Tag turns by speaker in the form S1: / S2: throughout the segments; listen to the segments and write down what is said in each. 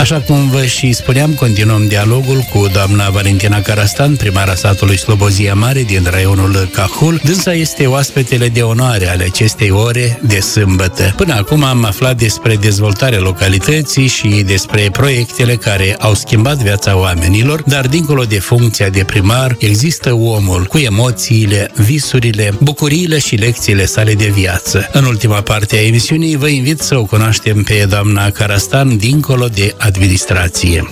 S1: Așa cum vă și spuneam, continuăm dialogul cu doamna Valentina Carastan, primara satului Slobozia Mare din raionul Cahul. Dânsa este oaspetele de onoare ale acestei ore de sâmbătă. Până acum am aflat despre dezvoltarea localității și despre proiectele care au schimbat viața oamenilor, dar dincolo de funcția de primar, există omul cu emoțiile, visurile, bucuriile și lecțiile sale de viață. În ultima parte a emisiunii vă invit să o cunoaștem pe doamna Carastan dincolo de administrație.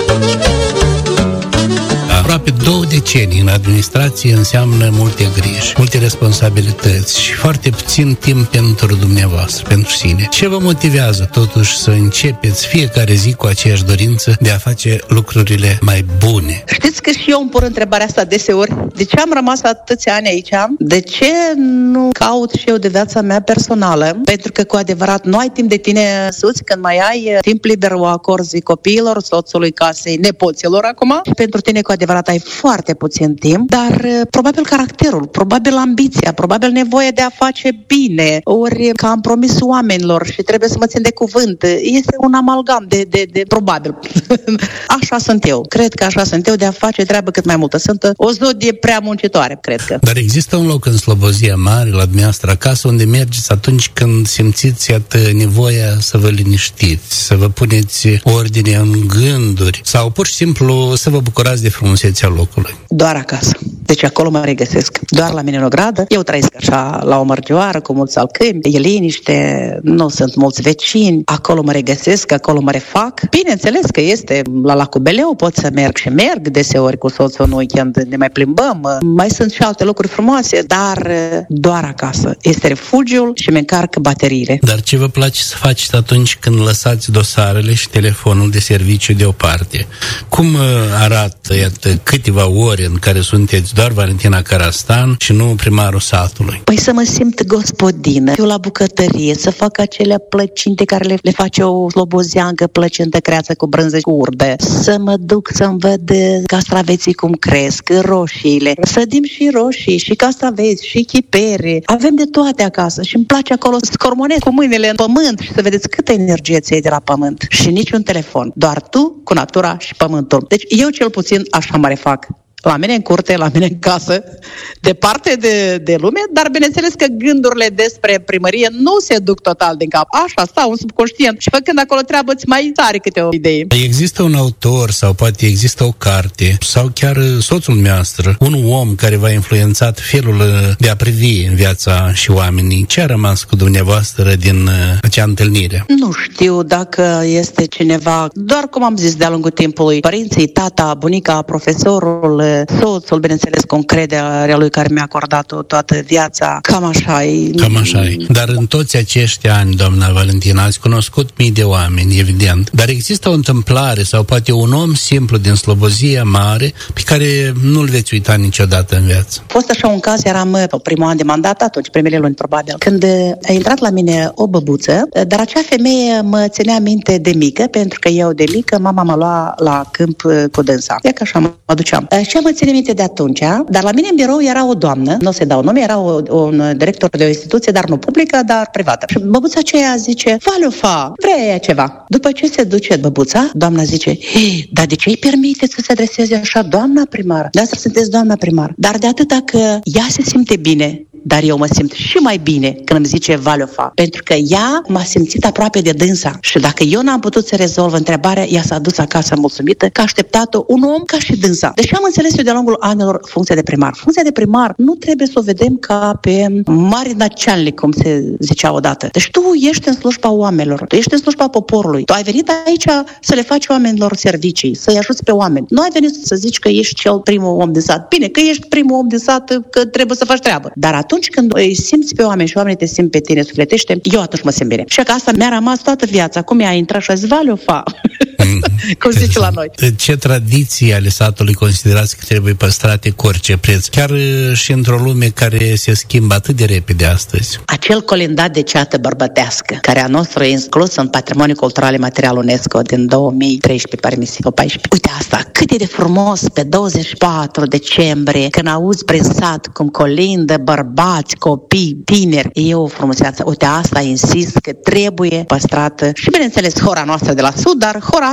S1: Aproape 2 decenii în administrație înseamnă multe griji, multe responsabilități și foarte puțin timp pentru dumneavoastră, pentru sine. Ce vă motivează totuși să începeți fiecare zi cu aceeași dorință de a face lucrurile mai bune?
S2: Știți că și eu îmi pun întrebarea asta deseori. De ce am rămas atâția ani aici? De ce nu caut și eu de viața mea personală? Pentru că cu adevărat nu ai timp de tine însuți, când mai ai timp liber o acorzi copiilor, soțului, casei, nepoților acum. Și pentru tine cu adevărat ai foarte puțin timp, dar probabil caracterul, probabil ambiția, probabil nevoia de a face bine, ori că am promis oamenilor și trebuie să mă țin de cuvânt. Este un amalgam de probabil. Așa sunt eu. Cred că așa sunt eu, de a face treabă cât mai multă. Sunt o zodie prea muncitoare, cred că.
S1: Dar există un loc în Slobozia Mare, la dumneavoastră acasă, unde mergeți atunci când simțiți nevoia să vă liniștiți, să vă puneți ordine în gânduri sau pur și simplu să vă bucurați de frumusețea locului?
S2: Doar acasă. Deci acolo mă regăsesc. Doar la mine în ogradă. Eu trăiesc așa la o mărgioară cu mulți alcâmi. E liniște, nu sunt mulți vecini. Acolo mă regăsesc, acolo mă refac. Bineînțeles că este la Lacul Beleu, pot să merg și merg deseori cu soțul în weekend, ne mai plimbăm. Mai sunt și alte lucruri frumoase, dar doar acasă. Este refugiul și mi încarcă bateriile.
S1: Dar ce vă place să faceți atunci când lăsați dosarele și telefonul de serviciu deoparte? Cum arată, iată, câteva ore în care sunteți doar Valentina Carastan și nu primarul satului?
S2: Păi să mă simt gospodină, eu la bucătărie, să fac acele plăcinte care le face o slobozeancă, plăcintă creață cu brânză cu urde, să mă duc să-mi văd castraveții cum cresc, roșiile, sădim și roșii, și castraveți, și chipere, avem de toate acasă și îmi place acolo să scormonez cu mâinile în pământ și să vedeți câtă energie ți iei de la pământ. Și niciun telefon, doar tu cu natura și pământul. Deci eu cel puțin așa mă refac. La mine în curte, la mine în casă, departe de lume, dar bineînțeles că gândurile despre primărie nu se duc total din cap. Așa stau un subconștient și făcând acolo treabă îți mai sare câte o idee.
S1: Există un autor sau poate există o carte sau chiar soțul dumneavoastră, un om care v-a influențat felul de a privi în viața și oamenii? Ce a rămas cu dumneavoastră din acea întâlnire?
S2: Nu știu dacă este cineva, doar cum am zis de-a lungul timpului, părinții, tata, bunica, profesorul, soțul, bineînțeles, cu încrederea lui care mi-a acordat-o toată viața. Cam așa e.
S1: Cam așa e. Dar în toți acești ani, doamna Valentina, ați cunoscut mii de oameni, evident. Dar există o întâmplare sau poate un om simplu din Slobozia Mare pe care nu-l veți uita niciodată în viață?
S2: A fost așa un caz, eram pe primul an de mandat, atunci, primele luni, probabil, când a intrat la mine o băbuță, dar acea femeie mă ținea minte de mică, pentru că eu de mică, mama mă lua la câmp cu dânsa. E că așa mă duceam. Și mă ține minte de atunci, dar la mine în birou era o doamnă, nu se dau nume, era un director de o instituție, dar nu publică, dar privată. Și băbuța aceea zice: Valufa, vrei ceva? După ce se duce băbuța, doamna zice: dar de ce îi permiteți să se adreseze așa, doamna primar? De asta sunteți doamna primar. Dar de atâta că ea se simte bine, dar eu mă simt și mai bine când îmi zice Valufa, pentru că ea m-a simțit aproape de dânsa și dacă eu n-am putut să rezolv întrebarea, ea s-a dus acasă mulțumită că a așteptat-o un om ca și dânsa. Deci am înțeles eu de-a lungul anilor funcția de primar. Funcția de primar nu trebuie să o vedem ca pe mari nacealnic, cum se zicea odată. Deci tu ești în slujba oamenilor, tu ești în slujba poporului. Tu ai venit aici să le faci oamenilor servicii, să-i ajuți pe oameni. Nu ai venit să zici că ești cel primul om din sat. Bine, că ești primul om din sat, că trebuie să faci treabă. Dar atunci când îi simți pe oameni și oamenii te simt pe tine sufletește, eu atunci mă simt bine. Și că asta mi-a rămas toată viața. Cum ea intrat și a zis: Valufa, cum zice la noi.
S1: Ce tradiții ale satului considerați că trebuie păstrate cu orice preț? Chiar și într-o lume care se schimbă atât de repede astăzi.
S2: Acel colindat de ceată bărbătească, care a nostru e inclus în Patrimoniul Cultural Imaterial UNESCO din 2013, parmisi, 2014. Uite asta, cât e de frumos pe 24 decembrie, când auzi prin sat cum colindă bărbați, copii, tineri. E o frumusețe. Uite, asta insist că trebuie păstrată și, bineînțeles, hora noastră de la sud, dar hora asta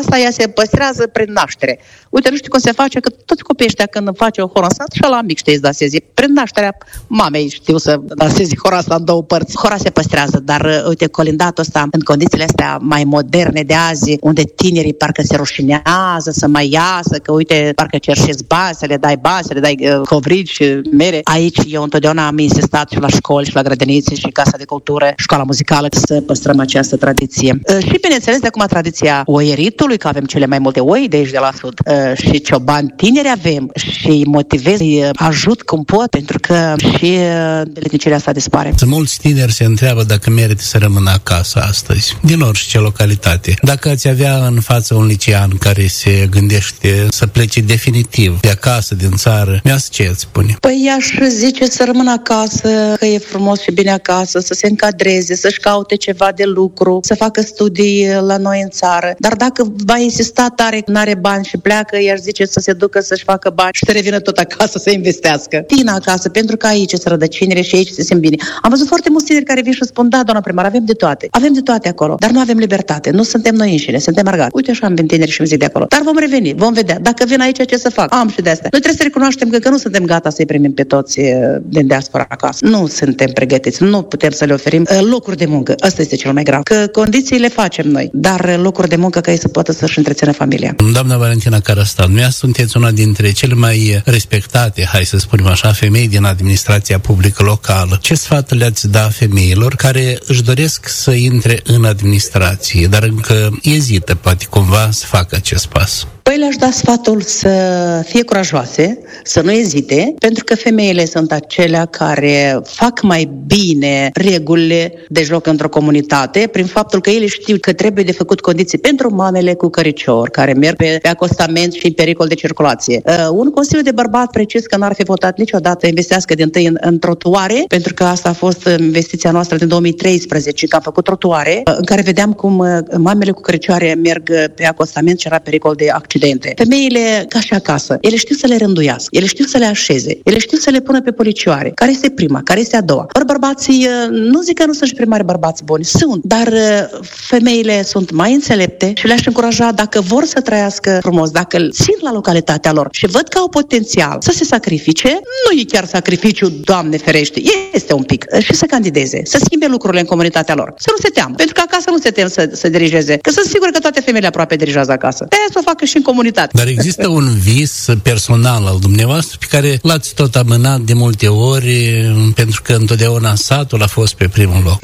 S2: asta ea se păstrează prin naștere. Uite, nu știu cum se face, că toți copiii ăștia când face o horasat și la mic știi să dansezi. Prin nașterea mamei știu să dansezi horasa în două părți. Hora se păstrează, dar uite, colindatul ăsta în condițiile astea mai moderne de azi, unde tinerii parcă se rușinează să mai iasă, că uite, parcă cerșezi bani, să le dai covrigi și mere. Aici eu întotdeauna am insistat și la școli și la grădinițe și Casa de Cultură, școala muzicală, să păstrăm această tradiție. Și bineînțeles de acum tradiția oieritului, că avem cele mai multe oi de aici de la sud. Și ciobani tineri avem și motivez, îi ajut cum pot, pentru că și deletnicirea asta dispare.
S1: Mulți tineri se întreabă dacă merită să rămână acasă astăzi, din orice localitate. Dacă ați avea în față un licean care se gândește să plece definitiv de acasă, din țară, ce îți spune?
S2: Păi i-aș zice să rămână acasă, că e frumos și bine acasă, să se încadreze, să-și caute ceva de lucru, să facă studii la noi în țară. Dar dacă va insista tare, n-are bani și pleacă, i-aș zice să se ducă să-și facă bani și să revină tot acasă să investească. Vină acasă, pentru că aici sunt rădăcinile și aici se simt bine. Am văzut foarte mulți tineri care vin și spun, da, doamna primar, avem de toate. Avem de toate acolo, dar nu avem libertate. Nu suntem noi înșine, suntem argați. Uite așa am venit tineri și îmi zic de acolo. Dar vom reveni, vom vedea. Dacă vin aici, ce să fac? Am și de astea. Noi trebuie să recunoaștem că nu suntem gata să-i primim pe toți din diaspora acasă. Nu suntem pregătiți, nu putem să le oferim locuri de muncă. Asta este cel mai grav. Că condiții le facem noi, dar locuri de muncă ca ei să poată să-și întrețină familia.
S1: Doamna Valentina Carastan, noi sunteți una dintre cele mai respectate, hai să spunem așa, femei din administrația publică locală. Ce sfat le-ați da femeilor care își doresc să intre în administrație, dar încă ezită, poate cumva, să facă acest pas?
S2: Păi le-aș da sfatul să fie curajoase, să nu ezite, pentru că femeile sunt acelea care fac mai bine regulile de joc într-o comunitate, prin faptul că ele știu că trebuie de făcut condiții pentru mamele cu căricior, care merg pe acostament și în pericol de circulație. Un consiliu de bărbat precis că n-ar fi votat niciodată investească dintâi în trotuare, pentru că asta a fost investiția noastră din 2013, că am făcut trotuare, în care vedeam cum mamele cu căricioare merg pe acostament și era pericol de accidente. Femeile, ca și acasă, ele știu să le rânduiască, ele știu să le așeze, ele știu să le pună pe policioare. Care este prima, care este a doua? Ori bărbații, nu zic că nu sunt și primari bărbați buni, sunt, dar femeile sunt mai înțelepte și le-aș încuraja, dacă vor să trăiască frumos, dacă țin la localitatea lor și văd că au potențial să se sacrifice, nu e chiar sacrificiu, Doamne ferește, este un pic, și să candideze, să schimbe lucrurile în comunitatea lor, să nu se teamă, pentru că acasă nu se tem să dirigeze, că sunt sigur că toate femeile aproape dirigează acasă. De-aia să o facă și în comunitate.
S1: Dar există un vis personal al dumneavoastră pe care l-ați tot amânat de multe ori, pentru că întotdeauna satul a fost pe primul loc.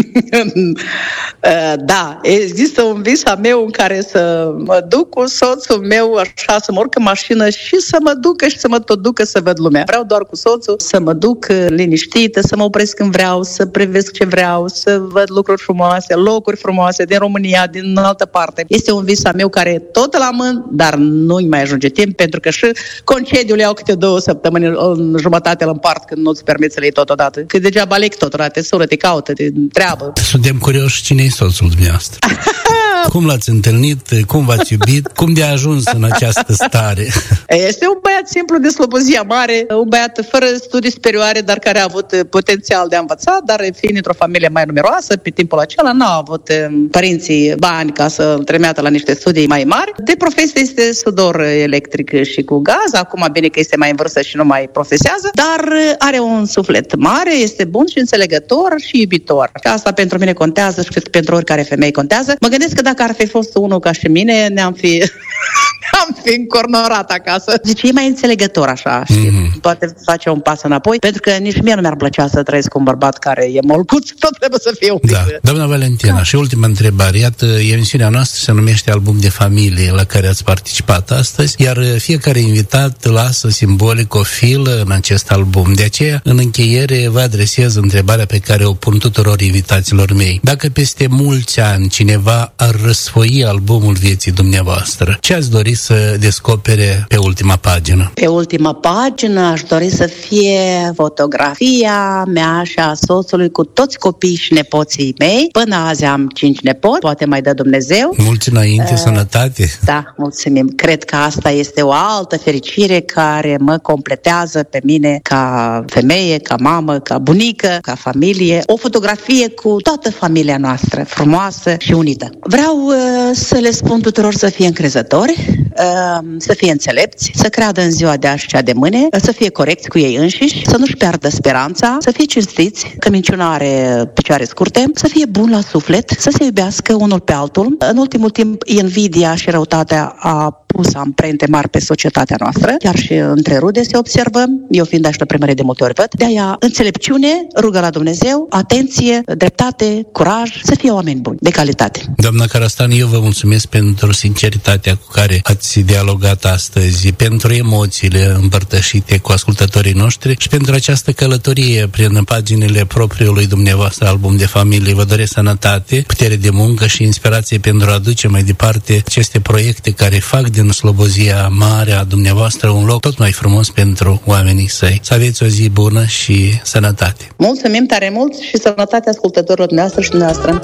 S2: Da, există un vis al meu în care să mă duc cu soțul meu, așa, să mă urc în mașină și să mă ducă și să mă tot ducă să văd lumea. Vreau doar cu soțul să mă duc liniștită, să mă opresc când vreau, să privesc ce vreau, să văd lucruri frumoase, locuri frumoase din România, din altă parte. Este un vis al meu care tot îl amân, dar nu-i mai ajunge timp, pentru că și concediul iau câte 2 săptămâni, în jumătate îl împart când nu-ți permiți să le iei totodată. Că degeaba lec totodată, te sună, te caută, te întreabă.
S1: Suntem curioși cine e soțul dumneavoastră. Cum l-ați întâlnit, cum v-ați iubit, cum de a ajuns în această stare?
S2: Este un băiat simplu de Slobozia Mare, un băiat fără studii superioare, dar care a avut potențial de a învăța, dar fiind într-o familie mai numeroasă, pe timpul acela n-a avut părinții bani ca să-l tremeată la niște studii mai mari. De profesie este sudor electric și cu gaz, acum bine că este mai în vârstă și nu mai profesează, dar are un suflet mare, este bun și înțelegător și iubitor. Asta pentru mine contează și cred că pentru oricare femeie contează. Mă gândesc că dacă ar fi fost unul ca și mine, ne-am fi încornorat acasă. Zice, e mai înțelegător așa și poate face un pas înapoi, pentru că nici mie nu mi-ar plăcea să trăiesc cu un bărbat care e molcuț, tot trebuie să fie un pic.
S1: Da. Doamna Valentina, și ultima întrebare. Iată, emisiunea noastră se numește Album de Familie, la care ați participat astăzi, iar fiecare invitat lasă simbolic o filă în acest album. De aceea, în încheiere, vă adresez întrebarea pe care o pun tuturor invitaților mei. Dacă peste mulți ani cineva ar răsfoi albumul vieții dumneavoastră, ce ați dori să descopere pe ultima pagină?
S2: Pe ultima pagină aș dori să fie fotografia mea și a soțului cu toți copiii și nepoții mei. Până azi am 5 nepoți, poate mai dă Dumnezeu.
S1: Mulți înainte, sănătate!
S2: Da, mulțumim. Cred că asta este o altă fericire care mă completează pe mine ca femeie, ca mamă, ca bunică, ca familie. O fotografie cu toată familia noastră, frumoasă și unită. Vreau să le spun tuturor să fie încrezători, să fie înțelepți, să creadă în ziua de azi și cea de mâine, să fie corecți cu ei înșiși, să nu-și piardă speranța, să fie cinstiți, că minciuna are picioare scurte, să fie bun la suflet, să se iubească unul pe altul. În ultimul timp, invidia și răutatea a pus amprente mari pe societatea noastră, chiar și între rude se observă, eu fiind așa primărie de multe ori văd, de-aia înțelepciune, rugă la Dumnezeu, atenție, dreptate, curaj, să fie oameni buni, de calitate.
S1: Doamna Carastan, eu vă mulțumesc pentru sinceritatea cu care ați dialogat astăzi, pentru emoțiile împărtășite cu ascultătorii noștri și pentru această călătorie prin paginile propriului dumneavoastră album de familie. Vă doresc sănătate, putere de muncă și inspirație pentru a duce mai departe aceste proiecte care fac din Slobozia Mare a dumneavoastră un loc tot mai frumos pentru oamenii săi. Să aveți o zi bună și sănătate!
S2: Mulțumim tare mult și sănătate ascultătorilor dumneavoastră și dumneavoastră!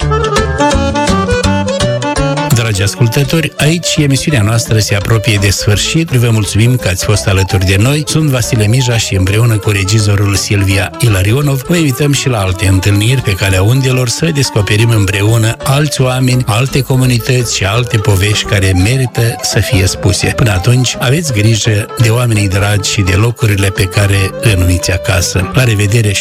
S1: Dragi ascultători, aici emisiunea noastră se apropie de sfârșit. Vă mulțumim că ați fost alături de noi. Sunt Vasile Mija și împreună cu regizorul Silvia Ilarionov vă invităm și la alte întâlniri pe calea undelor să descoperim împreună alți oameni, alte comunități și alte povești care merită să fie spuse. Până atunci, aveți grijă de oamenii dragi și de locurile pe care îi numiți acasă. La revedere și